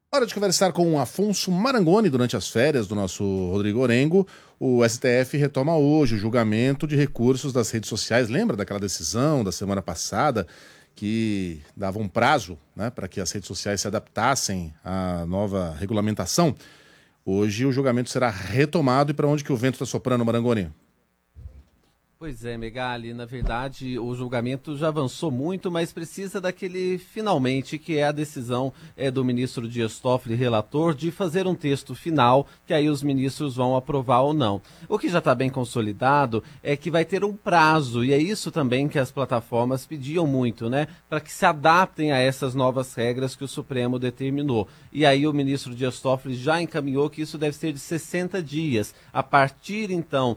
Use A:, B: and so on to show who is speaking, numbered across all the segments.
A: Hora de conversar com o Afonso Marangoni durante as férias do nosso Rodrigo Orengo. O STF retoma hoje o julgamento de recursos das redes sociais. Lembra daquela decisão da semana passada que dava um prazo, né, para que as redes sociais se adaptassem à nova regulamentação? Hoje o julgamento será retomado. E para onde que o vento está soprando, Marangoni?
B: Pois é, Megali, na verdade o julgamento já avançou muito, mas precisa daquele finalmente, que é a decisão do ministro Dias Toffoli, relator, de fazer um texto final, que aí os ministros vão aprovar ou não. O que já está bem consolidado é que vai ter um prazo, e é isso também que as plataformas pediam muito, né? Para que se adaptem a essas novas regras que o Supremo determinou. E aí o ministro Dias Toffoli já encaminhou que isso deve ser de 60 dias, a partir então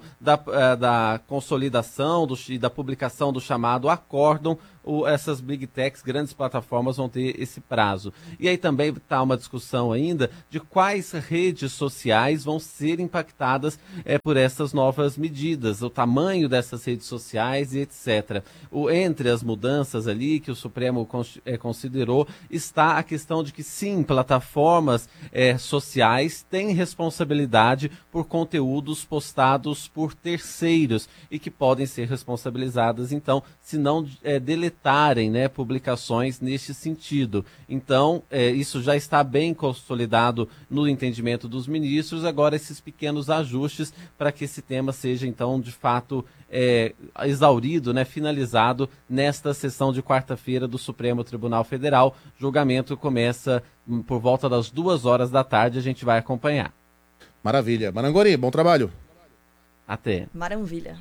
B: da consolidação e da publicação do chamado acórdão. Essas big techs, grandes plataformas, vão ter esse prazo. E aí também está uma discussão ainda de quais redes sociais vão ser impactadas por essas novas medidas, o tamanho dessas redes sociais e etc. Entre as mudanças ali que o Supremo considerou está a questão de que sim, plataformas sociais têm responsabilidade por conteúdos postados por terceiros e que podem ser responsabilizadas, então, se não deletarem, né, publicações neste sentido. Então, isso já está bem consolidado no entendimento dos ministros. Agora, esses pequenos ajustes para que esse tema seja, então, de fato, exaurido, né, finalizado nesta sessão de quarta-feira do Supremo Tribunal Federal. Julgamento começa por volta das 2 horas da tarde, a gente vai acompanhar.
A: Maravilha. Marangoni, bom trabalho.
B: Até.
C: Maravilha.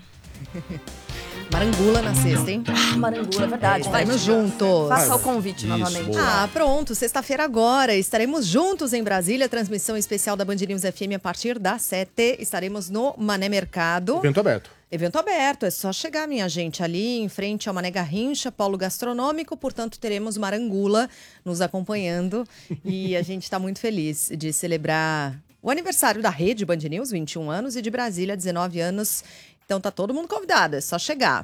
D: Marangula na sexta, hein?
C: Marangula, é verdade.
D: Estaremos juntos.
C: Faça o convite novamente.
D: Pronto. Sexta-feira agora. Estaremos juntos em Brasília. Transmissão especial da Band News FM a partir das 7. Estaremos no Mané Mercado.
A: Evento aberto.
D: Evento aberto. É só chegar, minha gente, ali em frente ao Mané Garrincha, polo gastronômico. Portanto, teremos Marangula nos acompanhando. E a gente está muito feliz de celebrar o aniversário da Rede Band News, 21 anos, e de Brasília, 19 anos. Então tá todo mundo convidado, é só chegar.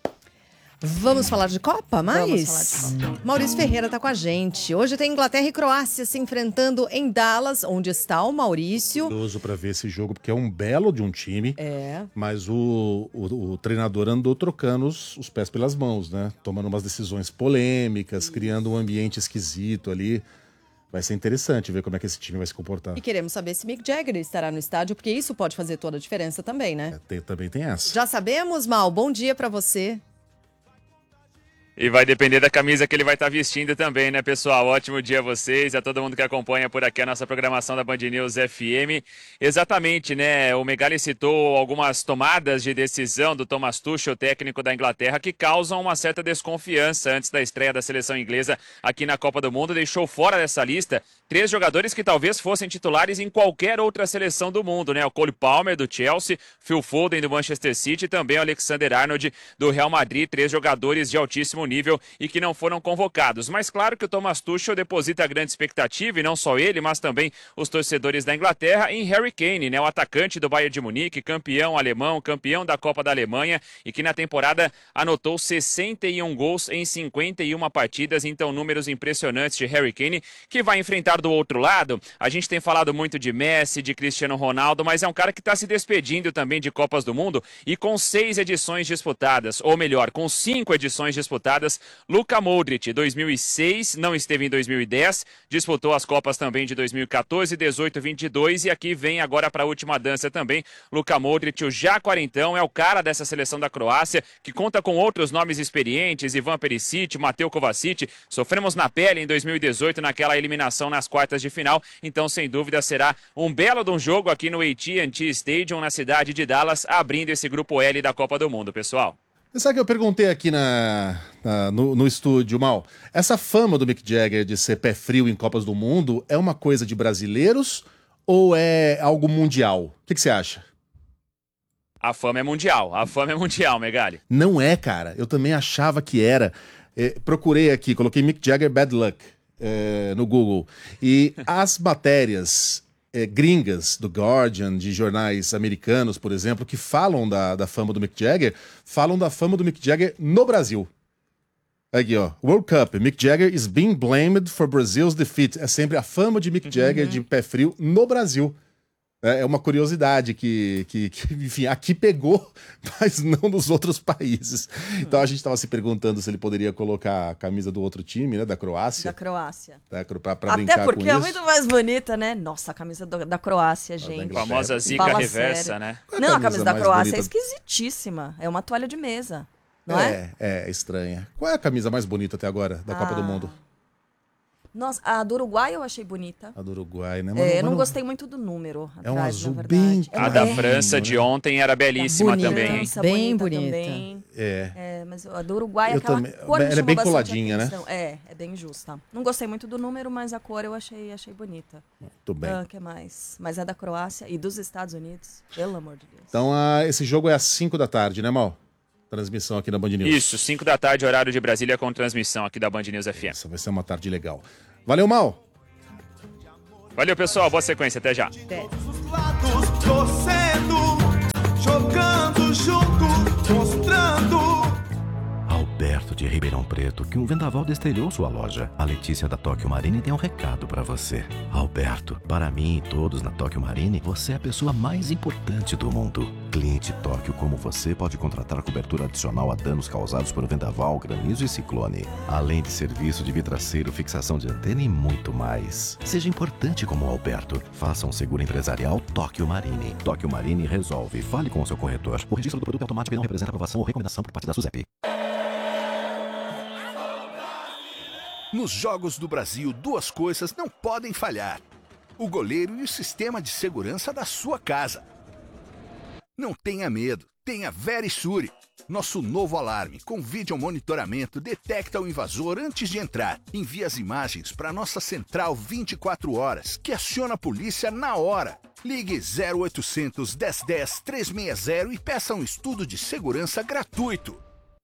D: Vamos falar de Copa,
C: Vamos falar de Copa.
D: Maurício Ferreira tá com a gente. Hoje tem Inglaterra e Croácia se enfrentando em Dallas, onde está o Maurício.
A: Curioso para ver esse jogo, porque é um belo de um time. Mas o treinador andou trocando os pés pelas mãos, né? Tomando umas decisões polêmicas, criando um ambiente esquisito ali. Vai ser interessante ver como é que esse time vai se comportar.
D: E queremos saber se Mick Jagger estará no estádio, porque isso pode fazer toda a diferença também, né?
A: Também tem essa.
D: Já sabemos, Mal. Bom dia pra você.
E: E vai depender da camisa que ele vai estar vestindo também, né, pessoal? Ótimo dia a vocês, a todo mundo que acompanha por aqui a nossa programação da Band News FM. Exatamente, né? O Megali citou algumas tomadas de decisão do Thomas Tuchel, técnico da Inglaterra, que causam uma certa desconfiança antes da estreia da seleção inglesa aqui na Copa do Mundo. Deixou fora dessa lista 3 jogadores que talvez fossem titulares em qualquer outra seleção do mundo, né? O Cole Palmer, do Chelsea, Phil Foden, do Manchester City, e também o Alexander-Arnold, do Real Madrid. 3 jogadores de altíssimo nível e que não foram convocados. Mas claro que o Thomas Tuchel deposita grande expectativa, e não só ele, mas também os torcedores da Inglaterra, em Harry Kane, né? O atacante do Bayern de Munique, campeão alemão, campeão da Copa da Alemanha, e que na temporada anotou 61 gols em 51 partidas. Então, números impressionantes de Harry Kane, que vai enfrentar do outro lado. A gente tem falado muito de Messi, de Cristiano Ronaldo, mas é um cara que está se despedindo também de Copas do Mundo, e com 6 edições disputadas, ou melhor, com 5 edições disputadas. Luka Modric, 2006, não esteve em 2010, disputou as Copas também de 2014, 18, 22, e aqui vem agora para a última dança também. Luka Modric, o já quarentão, é o cara dessa seleção da Croácia, que conta com outros nomes experientes, Ivan Perisic, Mateo Kovacic. Sofremos na pele em 2018 naquela eliminação nas quartas de final, então sem dúvida será um belo de um jogo aqui no AT&T Stadium, na cidade de Dallas, abrindo esse grupo L da Copa do Mundo, pessoal.
A: Sabe que eu perguntei aqui no estúdio, Mal? Essa fama do Mick Jagger de ser pé frio em Copas do Mundo é uma coisa de brasileiros ou é algo mundial? O que você acha?
E: A fama é mundial, Megali.
A: Não é, cara. Eu também achava que era. Procurei aqui, coloquei Mick Jagger Bad Luck no Google. E as matérias gringas do Guardian, de jornais americanos, por exemplo, que falam da fama do Mick Jagger, falam da fama do Mick Jagger no Brasil. Aqui, ó. World Cup. Mick Jagger is being blamed for Brazil's defeat. É sempre a fama de Mick Jagger de pé frio no Brasil. É uma curiosidade que, enfim, aqui pegou, mas não nos outros países. Então a gente estava se perguntando se ele poderia colocar a camisa do outro time, né? Da Croácia.
C: Da Croácia.
A: Pra
C: Até
A: brincar
C: porque
A: com
C: é
A: isso.
C: muito mais bonita, né? Nossa, a camisa da Croácia, gente.
E: A famosa zica
C: Fala
E: reversa,
C: sério.
E: né?
A: Qual é
C: Não, a camisa da
A: mais
C: Croácia
A: bonita?
C: é esquisitíssima. É uma toalha de mesa, não é?
A: É estranha. Qual é a camisa mais bonita até agora da Copa do Mundo?
C: Nossa, a do Uruguai eu achei bonita.
A: A do Uruguai, né?
C: Eu não gostei muito do número
A: É um
C: atrás,
A: azul
C: na
A: bem
C: verdade.
E: A da
C: É,
E: França de ontem era belíssima
D: bonita.
E: também, hein?
C: França,
D: Bem
C: bonita.
D: bonita.
C: Também.
A: É.
C: Mas a do Uruguai,
A: Eu
C: aquela
A: também-
C: cor me
A: ela é
C: chamou
A: bem
C: bastante
A: coladinha, né?
C: atenção. É bem justa. Não gostei muito do número, mas a cor eu achei bonita.
A: Muito bem.
C: Que mais? Mas a da Croácia e dos Estados Unidos, pelo amor de Deus.
A: Então, esse jogo é às 5 da tarde, né, Mal? Transmissão aqui na Band News.
E: Isso, 5 da tarde, horário de Brasília, com transmissão aqui da Band News FM.
A: Essa vai ser uma tarde legal. Valeu, Mal!
E: Valeu, pessoal. Boa sequência. Até já.
F: Os lados torcendo, jogando junto, mostrando.
G: Alberto de Ribeirão Preto, que um vendaval destelhou sua loja. A Letícia da Tóquio Marine tem um recado pra você. Alberto, para mim e todos na Tóquio Marine, você é a pessoa mais importante do mundo. Cliente Tóquio como você pode contratar cobertura adicional a danos causados por vendaval, granizo e ciclone. Além de serviço de vidraceiro, fixação de antena e muito mais. Seja importante como o Alberto. Faça um seguro empresarial Tóquio Marine. Tóquio Marine resolve. Fale com o seu corretor. O registro do produto automático não representa aprovação ou recomendação por parte da SUSEP.
H: Nos Jogos do Brasil, duas coisas não podem falhar: o goleiro e o sistema de segurança da sua casa. Não tenha medo, tenha Verisure. Nosso novo alarme com vídeo monitoramento detecta o invasor antes de entrar. Envia as imagens para nossa central 24 horas, que aciona a polícia na hora. Ligue 0800 1010 360 e peça um estudo de segurança gratuito.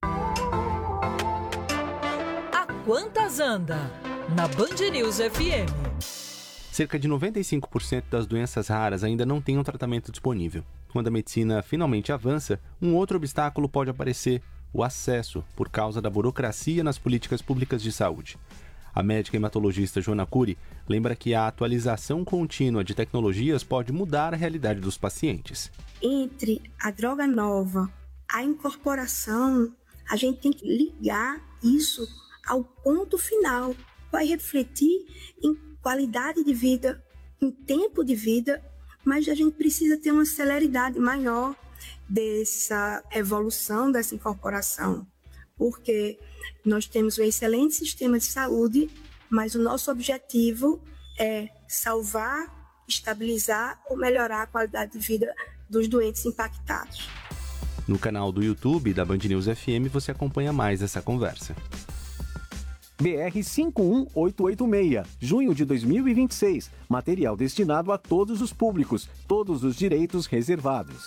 I: Quantas anda? Na Band News FM.
J: Cerca de 95% das doenças raras ainda não têm um tratamento disponível. Quando a medicina finalmente avança, um outro obstáculo pode aparecer: o acesso, por causa da burocracia nas políticas públicas de saúde. A médica hematologista Joana Cury lembra que a atualização contínua de tecnologias pode mudar a realidade dos pacientes.
K: Entre a droga nova, a incorporação, a gente tem que ligar isso ao ponto final. Vai refletir em qualidade de vida, em tempo de vida, mas a gente precisa ter uma celeridade maior dessa evolução, dessa incorporação, porque nós temos um excelente sistema de saúde, mas o nosso objetivo é salvar, estabilizar ou melhorar a qualidade de vida dos doentes impactados.
J: No canal do YouTube da Band News FM você acompanha mais essa conversa.
L: BR 51886, junho de 2026. Material destinado a todos os públicos, todos os direitos reservados.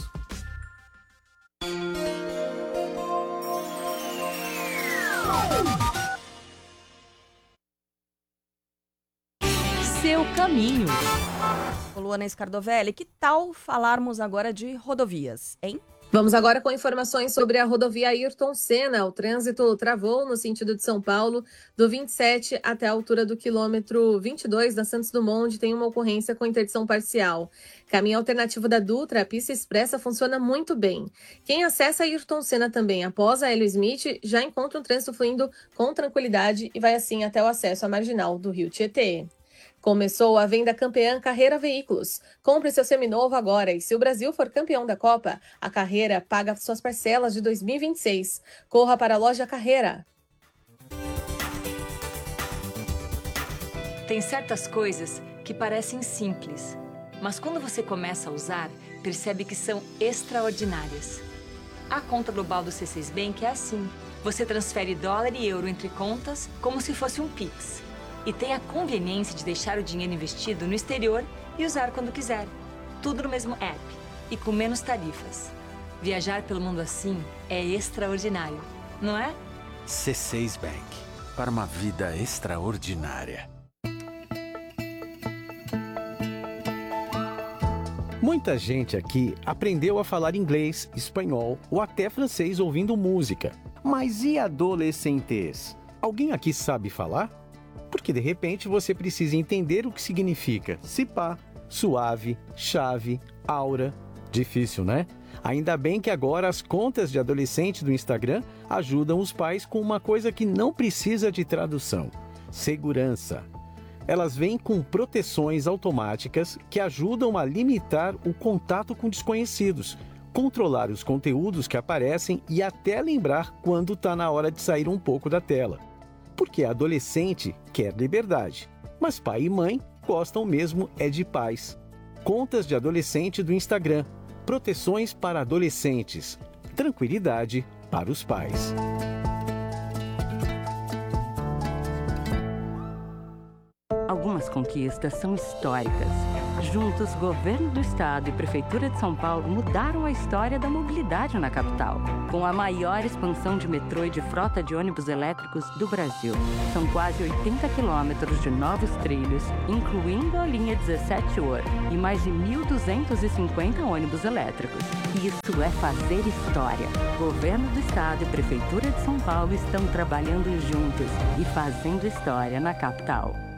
I: Seu caminho.
C: Luana Scardovelli, que tal falarmos agora de rodovias, hein?
M: Vamos agora com informações sobre a rodovia Ayrton Senna. O trânsito travou no sentido de São Paulo, do 27 até a altura do quilômetro 22 da Santos Dumont, onde tem uma ocorrência com interdição parcial. Caminho alternativo da Dutra, a pista expressa funciona muito bem. Quem acessa Ayrton Senna também após a Hélio Smith já encontra o trânsito fluindo com tranquilidade e vai assim até o acesso à marginal do Rio Tietê. Começou a venda campeã Carreira Veículos. Compre seu seminovo agora e se o Brasil for campeão da Copa, a Carreira paga suas parcelas de 2026. Corra para a loja Carreira.
I: Tem certas coisas que parecem simples, mas quando você começa a usar, percebe que são extraordinárias. A conta global do C6 Bank é assim. Você transfere dólar e euro entre contas como se fosse um Pix. E tem a conveniência de deixar o dinheiro investido no exterior e usar quando quiser. Tudo no mesmo app e com menos tarifas. Viajar pelo mundo assim é extraordinário, não é?
N: C6 Bank. Para uma vida extraordinária.
L: Muita gente aqui aprendeu a falar inglês, espanhol ou até francês ouvindo música. Mas e adolescentes? Alguém aqui sabe falar? Porque de repente você precisa entender o que significa cipá, suave, chave, aura. Difícil, né? Ainda bem que agora as contas de adolescente do Instagram ajudam os pais com uma coisa que não precisa de tradução: segurança. Elas vêm com proteções automáticas que ajudam a limitar o contato com desconhecidos, controlar os conteúdos que aparecem e até lembrar quando está na hora de sair um pouco da tela. Porque adolescente quer liberdade, mas pai e mãe gostam mesmo é de paz. Contas de adolescente do Instagram. Proteções para adolescentes. Tranquilidade para os pais.
O: Algumas conquistas são históricas. Juntos, Governo do Estado e Prefeitura de São Paulo mudaram a história da mobilidade na capital, com a maior expansão de metrô e de frota de ônibus elétricos do Brasil. São quase 80 quilômetros de novos trilhos, incluindo a linha 17 Ouro, e mais de 1.250 ônibus elétricos. Isso é fazer história. Governo do Estado e Prefeitura de São Paulo estão trabalhando juntos e fazendo história na capital.